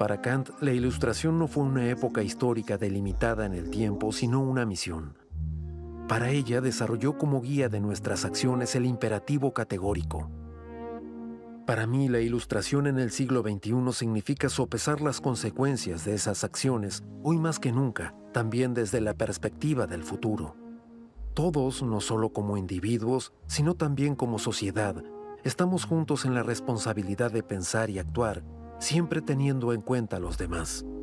Para Kant, la Ilustración no fue una época histórica delimitada en el tiempo, sino una misión. Para ella desarrolló como guía de nuestras acciones el imperativo categórico. Para mí, la Ilustración en el siglo XXI significa sopesar las consecuencias de esas acciones, hoy más que nunca, también desde la perspectiva del futuro. Todos, no solo como individuos, sino también como sociedad, estamos juntos en la responsabilidad de pensar y actuar, siempre teniendo en cuenta a los demás.